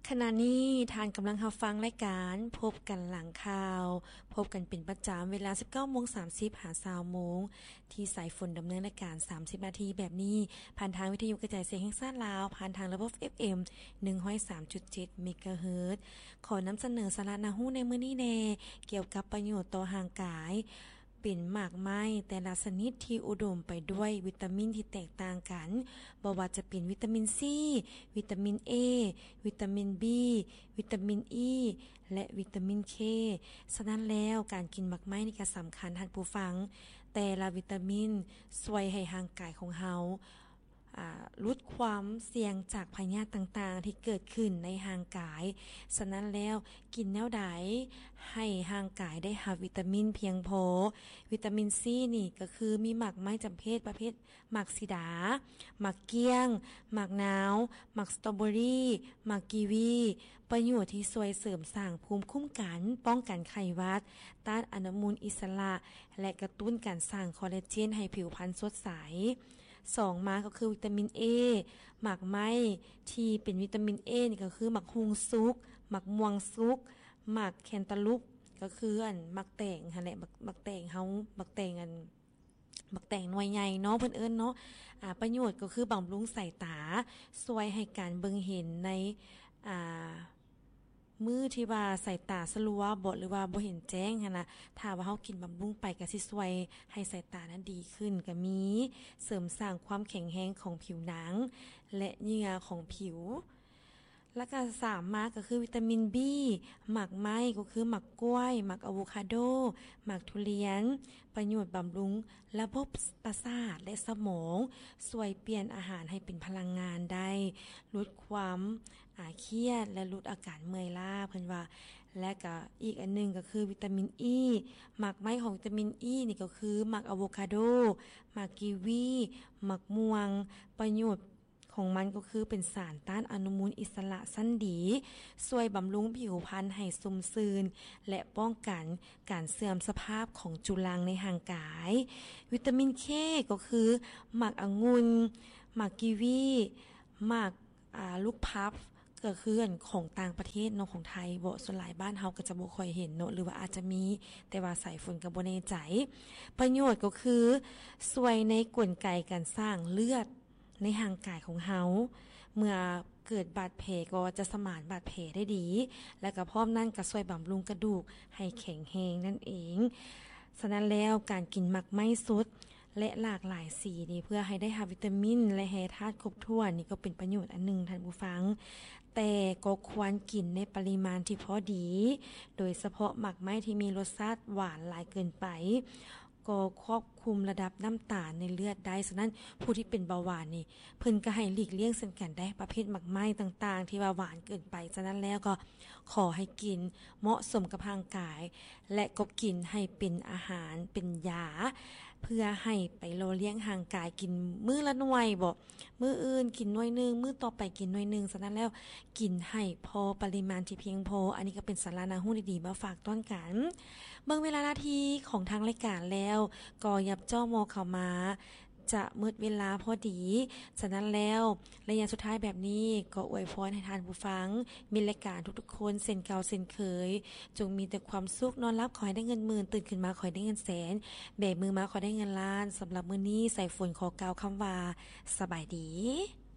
ขณะนี้ทานกำลังรับฟังรายการพบกันหลังข่าวพบกันเป็นประจำเวลา 19:30 หา 20:00 นที่สายฝนดำเนินรายการ30นาทีแบบนี้ผ่านทางวิทยุกระจายเสียงแห่งชาติลาวผ่านทางระบบ FM 103.7 เมกะเฮิรตซ์ขอนำเสนอสาระน่ารู้ในมื้อนี้แน่เกี่ยวกับประโยชน์ต่อร่างกายเป็นหมากไม้แต่ละชนิดที่อุดมไปด้วยวิตามินที่แตกต่างกันบ่ว่าจะเป็นวิตามินซีวิตามิน A วิตามิน B วิตามิน E และวิตามิน K ฉะนั้นแล้วการกินหมากไม้นี่ก็สำคัญท่านผู้ฟังแต่ละวิตามินช่วยให้ร่างกายของเฮาลดความเสี่ยงจากพยาธิต่างๆที่เกิดขึ้นในร่างกายฉะนั้นแล้วกินแนวใดให้ร่างกายได้รับวิตามินเพียงพอวิตามินซีนี่ก็คือมีหมากไม้จำเพศประเภทหมากสีดาหมากเกี้ยงหมากนาวหมากสตรอเบอรี่หมากกีวีประโยชน์ที่ช่วยเสริมสร้างภูมิคุ้มกันป้องกันไข้หวัดต้านอนุมูลอิสระและกระตุ้นการสร้างคอลลาเจนให้ผิวพรรณสดใส2มาก็คือวิตามิน A หมากไม้ที่เป็นวิตามิน A นี่ก็คือหมากฮุงซุกหมากม่วงซุกหมากแคนตาลูปก็คือหมากแตงหั่นแหละหมากแตงเฮาหมากแตงหมักแต่งหน่วยใหญ่เนาะเพิ่นเอิ้นเนาะประโยชน์ก็คือบำรุงสายตาช่วยให้การเบิ่งเห็นในมือที่ว่าสายตาสลัวบ่หรือว่าบ่เห็นแจ้งหั่นน่ะถ้าว่าเฮากินบำรุงไปก็สิช่วยให้สายตานั้นดีขึ้นก็มีเสริมสร้างความแข็งแรงของผิวหนังและเยื่อของผิวแล้วก็3มาก็คือวิตามิน B หมากไม้ก็คือหมากกล้วยหมากอะโวคาโดหมากทุเรียนประโยชน์บำรุงระบบประสาทและสมองช่วยเปลี่ยนอาหารให้เป็นพลังงานได้ลดความเครียดและลดอาการเมื่อยล้าเพิ่นว่าและก็อีกอันนึงก็คือวิตามิน E หมากไม้ของวิตามิน E นี่ก็คือหมากอะโวคาโดหมากกีวีหมากม่วงประโยชน์ของมันก็คือเป็นสารต้านอนุมูลอิสระชั้นดีช่วยบำรุงผิวพรรณให้ชุ่มชื้นและป้องกันการเสื่อมสภาพของจุลางในร่างกายวิตามิน K ก็คือหมากองุ่นหมากกีวีหมากลูกพับก็คือของต่างประเทศเนาะของไทยบ่ส่วนหลายบ้านเฮาก็จะบ่ค่อยเห็นเนาะหรือว่าอาจจะมีแต่ว่าสายฝนก็บ่แน่ใจประโยชน์ก็คือช่วยในกลไกการสร้างเลือดในร่างกายของเฮาเมื่อเกิดบาดแผลก็จะสมานบาดแผลได้ดีและก็พร้อมนั้นก็ช่วยบำรุงกระดูกให้แข็งแรงนั่นเองฉะนั้นแล้วการกินหมักไม้สดและหลากหลายสีนี่เพื่อให้ได้รับวิตามินและแร่ธาตุครบถ้วนนี่ก็เป็นประโยชน์อันนึงท่านผู้ฟังแต่ก็ควรกินในปริมาณที่พอดีโดยเฉพาะหมักไม้ที่มีรสชาติหวานหลายเกินไปก็ควบคุมระดับน้ำตาลในเลือดได้ฉะนั้นผู้ที่เป็นเบาหวานนี่เพิ่นก็ให้หลีกเลี่ยงเช่นกันได้ประเภทหมักไม้ต่างๆที่ว่าหวานเกินไปฉะนั้นแล้วก็ขอให้กินเหมาะสมกับร่างกายและก็กินให้เป็นอาหารเป็นยาเพื่อให้ไปโลเลี้ยงร่างกายกินมื้อละหน่วยบ่มื้ออื่นกินหน่วยนึงมื้อต่อไปกินหน่วยนึงฉะนั้นแล้วกินให้พอปริมาณที่เพียงพออันนี้ก็เป็นสาระน่ารู้ดีๆมาฝากต้อนกันเบิ่งเวลานาทีของทางรายการแล้วก็ยับจ้อมอเข้ามาจะมืดเวลาพอดีฉะนั้นแล้วระยะสุดท้ายแบบนี้ก็อวยพรให้ทานผู้ฟังมีรายการทุกๆคนเส้นเก่าเส้นเคยจงมีแต่ความสุขนอนรับขอให้ได้เงินหมื่นตื่นขึ้นมาขอให้ได้เงินแสนแบมือมาขอได้เงินล้านสำหรับมื้อนี้ใส่ฝนขอกล่าวคำว่าสบายดี